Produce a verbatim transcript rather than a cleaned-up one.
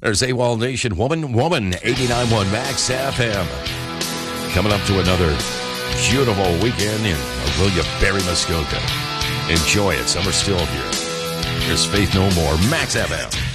There's AWOL Nation, Woman, Woman, eighty-nine point one Max F M. Coming up to another beautiful weekend in Aurelia, Barry, Muskoka. Enjoy it. Summer's still here. Here's Faith No More, Max F M.